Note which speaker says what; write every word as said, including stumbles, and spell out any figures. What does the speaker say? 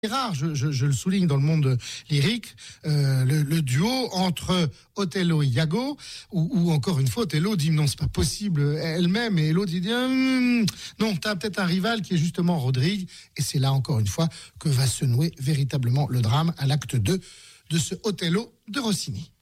Speaker 1: C'est rare, je, je, je le souligne dans le monde lyrique, euh, le, le duo entre Othello et Iago, où, où encore une fois Othello dit non, c'est pas possible elle-même, et l'autre il dit hm, non, t'as peut-être un rival qui est justement Rodrigue, et c'est là encore une fois que va se nouer véritablement le drame à l'acte deux de ce Othello de Rossini.